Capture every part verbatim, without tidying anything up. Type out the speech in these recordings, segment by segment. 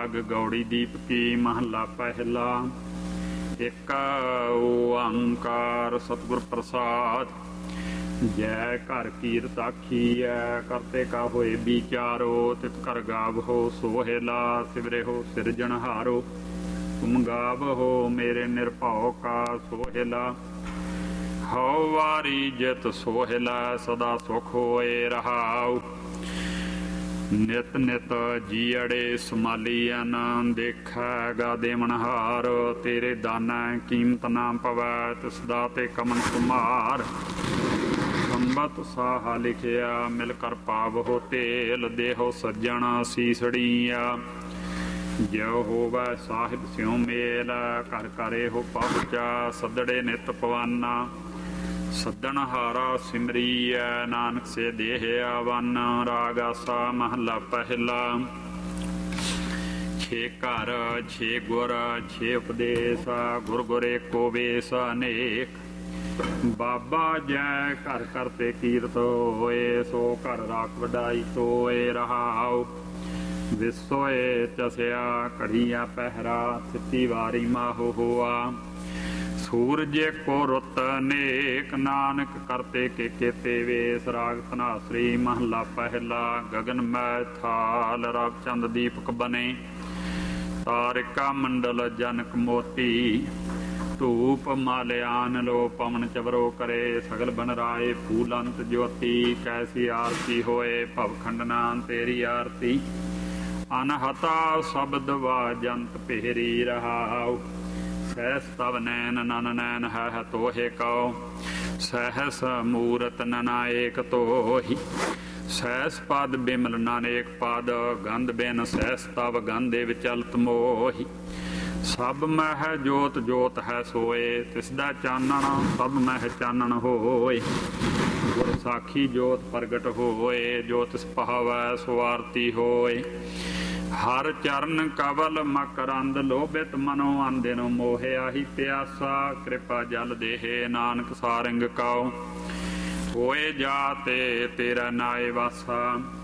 राग गौड़ी दीप की महला पहला। एक ओंकार सतगुर प्रसाद। जय घर कीरत आखीऐ करते का होए विचारो। तित कर गावहो सोहेला सिवरे हो सिरजनहारो। तुम गावहो मेरे निरभाव का सोहेला। हौ वारी जित सोहेला सदा सुख होए रहाऊ। नित नित जीअड़े समालीअन देखैगा देवनहार। तेरे दाना कीमत ना पवै तिस दाते कमन कुमार। संबत साहा लिखिया मिल कर पावहो तेल। देहो सज्जन सीसड़िया ज्यो होवै साहिब स्यों मेल। कर करे हो पहुँचा सदड़े नित पवाना। सदन हारा सिमरीय नानक से देह आवन। राग आसा महला पहला। छे घर छे गुर छे उपदेश गुर गुर एको वेश अनेक। बाबा जय घर करते कीरत होए। सो घर राख वडाई तोए रहाओ। विसोए चसिया घड़िया पहरा थिती वारी माहो होआ। सूरज को रुत अनेक नानक करते के केते वेश। राग धनासरी महला पहला। गगन मै थाल राग चंद दीपक बने। तारिका मंडल जनक मोती। धूप माल्यान लो पवन चवरो करे। सगल बन राय फूलंत ज्योति। कैसी आरती होए भव खंडना तेरी आरती। अनहता शब्द वाजंत पेहरी रहाओ। सहस तव नैन नन नैन है तोहे कौ। सहस मूरत ननाएक तोहि। सहस पद बिमल नानेक पद। गंध बिन सहस तव गंधे विचलत मोहि। सब मह जोत जोत है सोए। तिसदा चानण सब मह चानण होए। गुर साखी जोत प्रगट होए। जो तिस पहावै सो आरती होए। हर चरण कवल मकरंद लोभित मनो अंदिन मोहे। आही प्यासा कृपा जल देहे नानक सारंग काओ। होए जाते तेरा नाय वासा।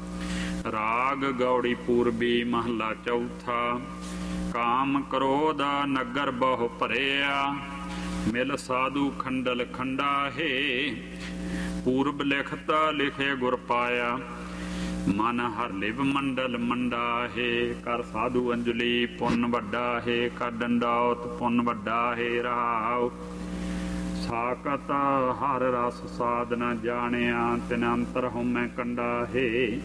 राग गौड़ी पूर्वी महला चौथा। काम क्रोध नगर बहु भरिया। मिल साधु खंडल खंडा है। पूर्व लिखत लिखे गुर पाया। मन हर लिव मंडल मंडा है। कर साधु अंजलि पुन वड्डा है। कर डंडाउत पुन वड्डा है रहाओ। साकत हर रस साधना जानिया। तिन अंतर होमै कंडा है।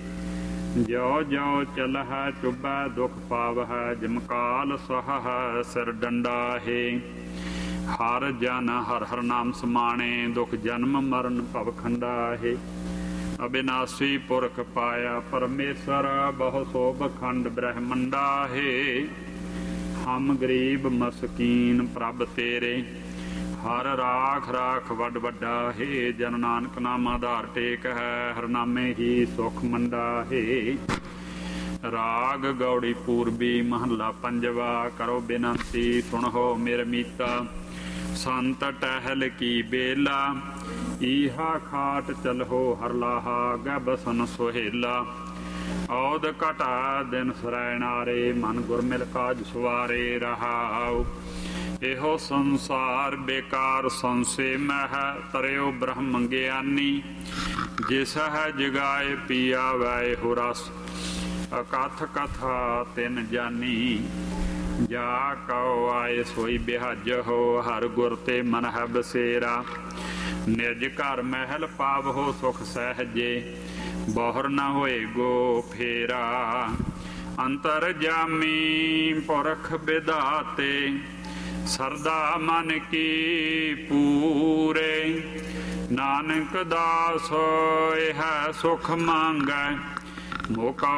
जो जो चल है चुभै दुख पाव है। जिमकाल सह है सिर डंडा है। हर जन हर हर नाम समाणे। दुख जन्म मरण भव खंडा है। अविनाशी पुरख पाया परमेश्वर। बहु शोभ खंड ब्रह्मंडा है। हम गरीब मस्कीन प्रभ तेरे। हर राख राख वड वड्डा है। जन नानक नाम आधार टेक है। हर नामे ही सुख मंडा है। राग गौड़ी पूर्वी महला पंजवा। करो बिनती सुनहो मेरे मीता। संत टहल की बेला। ईहा खाट चलहो हर लाहा। गै बसन सोहेला। औद घटा दिन सरैनारे। मन गुर मिल काज सवारे रहाओ। एहो संसार बेकार संसे मह। तरियो ब्रह्म ज्ञानी। जिस है जगाए पिया वै हो रस। अकथ कथा तिन जानी। जा कौ आए सोई बिहज हो। हर गुर ते मन है बसेरा। निज घर महल पावहो सुख सहजे। बहुर न होए गो फेरा। अंतर जामी पुरख विधाते। सरदा मन की पूरे। नानक दास है सुख मांगै। मौका